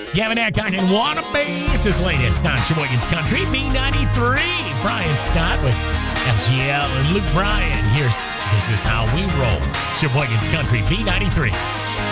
Gavin Adcock and Wannabe. It's his latest on Sheboygan's Country, B93. Brian Scott with FGL and Luke Bryan. Here's This Is How We Roll. Sheboygan's Country, B93.